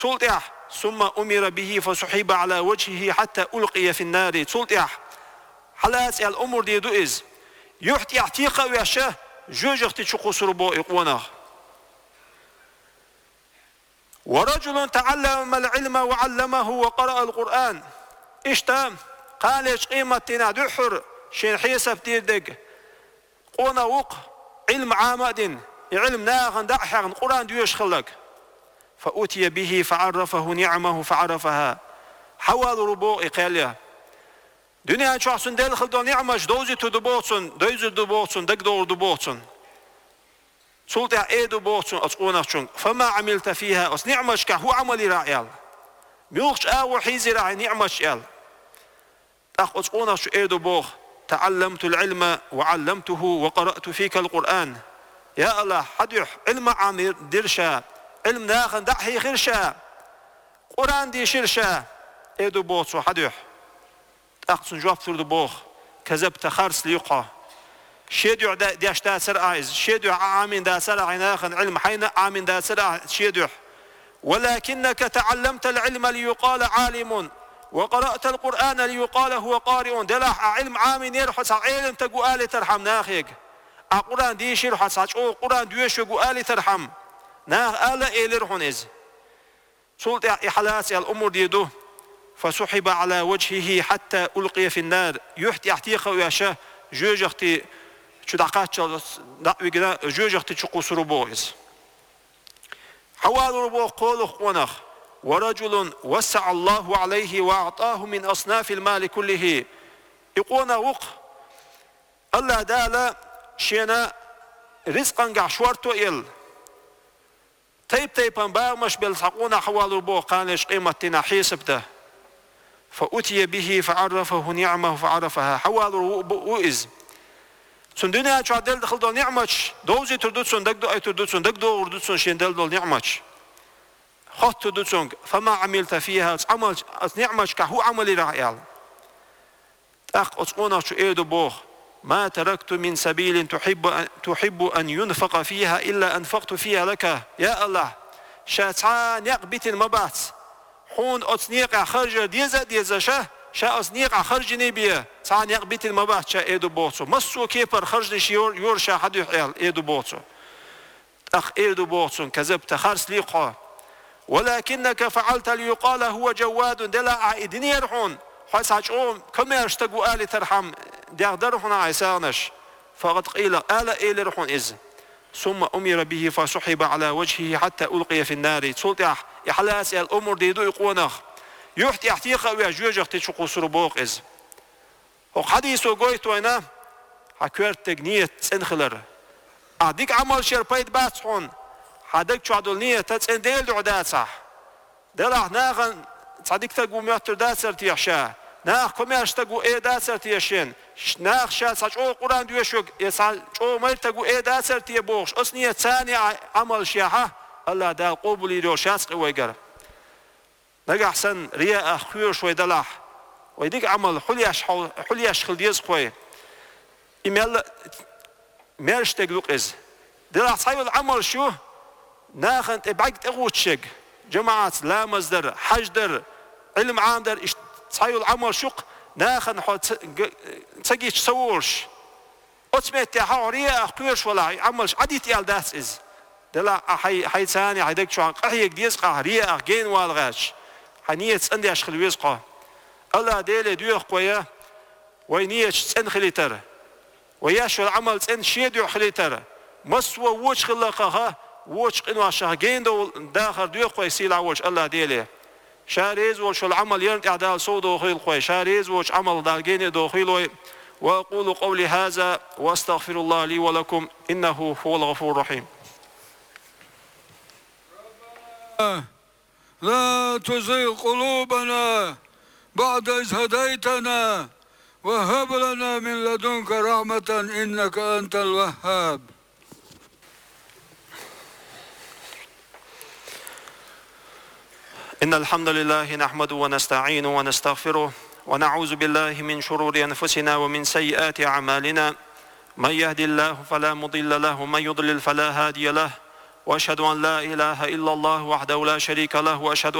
تلطح ثم أمر به فسحب على وجهه حتى ألقي في النار تلطح حالات الأمر دي دوئز يحتي اعتيقا ويشه جوجختي تشقصر بو إقوانا ورجل تعلم العلم وعلمه وقرأ القرآن اشتا قالش قيمتنا دحر شين حيسب ديردك قونا وق علم عامد علم ناغن دحر قرآن ديوش خلق فأتي به فعرفه نعمه فعرفها حوال ربو إقاليا دنيا شخصن دل خلدو نعمش دوزي تدبوتسن دوزي دبوتسن دك دور دبوتسن سلطة ايدو بوتسن أتقونا شنك فما عملت فيها أس نعمش كهو عملي راعيال ميوخش آور حيزي راعي نعمش يال أخ أتقونا شو ايدو بوخ تعلمت العلم وعلمته وقرأت فيك القرآن يا الله حديح علم عامر درشا علم ناخن دحي خرشا قرآن دي شرشا ايدو بوتسو حديح أقصن جواب تردو بوخ كذبت خرس ليقع شيدو داش داسر عايز شيدو عامين داسر عناخن علم حين عامين داسر شيدو ولكنك تعلمت العلم ليقال عالم وقرأت القرآن ليقال هو قارئ دلح علم عامين يرحس علم تقو آلي ترحم ناخيك القرآن ديش يرحس قرآن ديش يقو آلي ترحم ناخ آلا إيلي رحون إز سلطة إحلاسي الأمور ديدو فسحب على وجهه حتى ألقي في النار يحتي احتيقه ويشه جوجختي شدقات جوجختي تشقص ربوز حوال ربو قولخ ونخ ورجل وسع الله عليه وأعطاه من أصناف المال كله يقونا وق الله دالا شينا رزقا قعشورتو إل تيب باغمش بالحقونا حوال ربو قانش قيمتنا حيسبته فأتي به فعرفه نعمه فعرفها حوال وإز سندنا شو عدل دخل دول نعمش دوزي تردوتسون دك دو أي تردوتسون دك دو وردوتسون شين دل نعمش خط تردوتسون فما عملت فيها عمل نعمش كهو عملي رعيال أخ أسقونا شو إيدو بوخ ما تركت من سبيل تحب أن ينفق فيها إلا أنفقت فيها لك يا الله شاتعان يقبت المبات حون أصنيق خرج ديزا شا أصنيق خرج نبيه تعان يقبت المبات شا إيدو بوتسو مسو كيبر خرج نشيور يورشا حد يحيال إيدو بوتسو أخ إيدو بوتسو كذبت خرس ليقا ولكنك فعلت ليقال هو جواد دلا عائدين يرحون حيث عجوم كم يرشتقوا آلي ترحم ديغدرحون عيسانش فقد قيل آلا إيلي رحون إز ثم أمر به فسحب على وجهه حتى ألقي في النار سلطة إحلاس الأمر ديدو يقونخ يحتي احتيقا ويجوجخ تشقو سربوق إز وحديثو قويتو أنا حكويرت تقنية تنخلر أديك عمل شربيت باتحون حدك شو عدل نية تتسنديل دعدات صح دلع ناغن تصديق تقو مياتر داتر تيحشا ناغ كميرش تقو إيه داتر تيشين ناغ شا ساچو قرآن دوشوك يساچو مير تقو إيه داتر تيبوغش أصنية ثاني عمل شيحة الله دا قبولي دو شاسق ويقر نقع أحسن رياء خوير شوي دلع ويديك عمل حلياش خلديز خوي إميال ميرش تقلوق إز دلع صايب العمل شو ناخن تبعك تغوتشك جماعات لا مصدر حجدر علم عامدر صايب العمل شق ناخن حط تسجيش سوورش أتمت تها رياء خويرش ولا عملش عديت يال داس إز دلع حي ثاني حيدك شو أحيك ديز قه رياء جين والغاش حنيت عندي أشخل ويزقه الله ديله دوخ قويا وينيش تن خليتر وياشو العمل تن شيدو خليتر مسوا وش خلقها وش قنوا شهجين داخل دوخ قوي سيل عوش الله ديله شاريز وش العمل يرد إعدال صودو خيل قوي شاريز وش عمل دالجين دوخيلوي وأقول قولي هذا وأستغفر الله لي ولكم إنه هو الغفور الرحيم. لا تزغ قلوبنا بعد إذ هديتنا وهب لنا من لدنك رحمة إنك أنت الوهاب. إن الحمد لله نحمده ونستعينه ونستغفره ونعوذ بالله من شرور أنفسنا ومن سيئات أعمالنا من يهد الله فلا مضل له ومن يضلل فلا هادي له وأشهد أن لا إله إلا الله وحده لا شريك له وأشهد